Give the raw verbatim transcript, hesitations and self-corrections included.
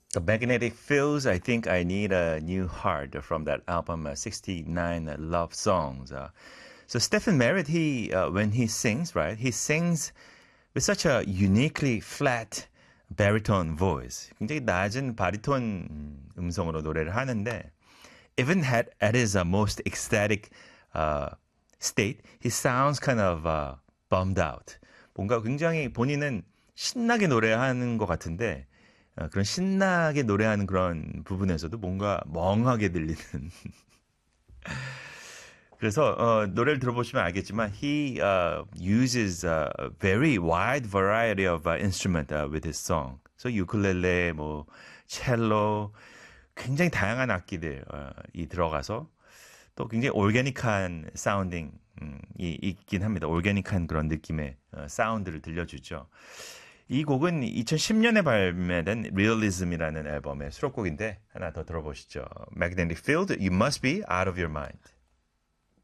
The Magnetic Fields, I Think I Need a New Heart from that album, uh, sixty-nine uh, Love Songs. Uh, so Stephen Merritt, he, uh, when he sings, right, he sings with such a uniquely flat baritone voice. 굉장히 낮은 바리톤 음성으로 노래를 하는데 even at, at his uh, most ecstatic uh, state, he sounds kind of uh, bummed out. 뭔가 굉장히 본인은 신나게 노래하는 것 같은데 어, 그런 신나게 노래하는 그런 부분에서도 뭔가 멍하게 들리는 그래서 어, 노래를 들어보시면 알겠지만 he uh, uses a very wide variety of uh, instrument uh, with his song. So ukulele, 뭐 첼로 굉장히 다양한 악기들이 어, 들어가서 또 굉장히 올게닉한 사운딩이 있긴 합니다. 올게닉한 그런 느낌의 어, 사운드를 들려주죠. 이 곡은 이천십 년에 발매된 Realism이라는 앨범의 수록곡인데 하나 더 들어보시죠. Magnetic Field, You Must Be Out of Your Mind.